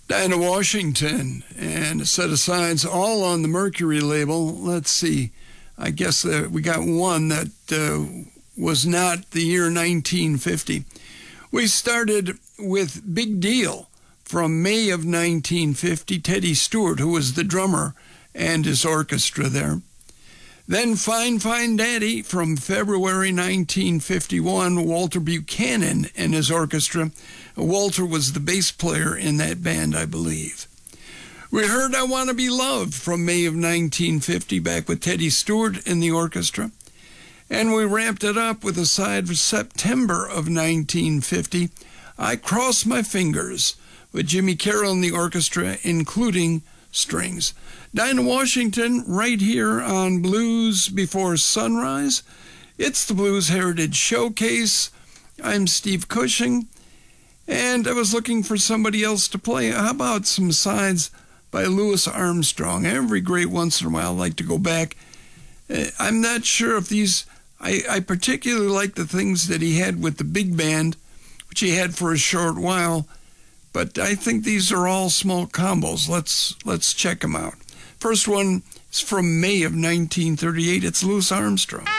Dinah Washington and a set of sides, all on the Mercury label. Let's see. I guess we got one that was not the year 1950. We started with Big Deal from May of 1950, Teddy Stewart, who was the drummer, and his orchestra there. Then Fine Fine Daddy from February 1951, Walter Buchanan and his orchestra. Walter was the bass player in that band, I believe. We heard I Want to Be Loved from May of 1950, back with Teddy Stewart in the orchestra. And we wrapped it up with a side for September of 1950, I Cross My Fingers, with Jimmy Carroll in the orchestra, including strings. Dinah Washington, right here on Blues Before Sunrise. It's the Blues Heritage Showcase. I'm Steve Cushing, and I was looking for somebody else to play. How about some sides by Louis Armstrong? Every great once in a while I like to go back. I'm not sure if these... I particularly like the things that he had with the big band, which he had for a short while, but I think these are all small combos. Let's check them out. First one is from May of 1938. It's Louis Armstrong.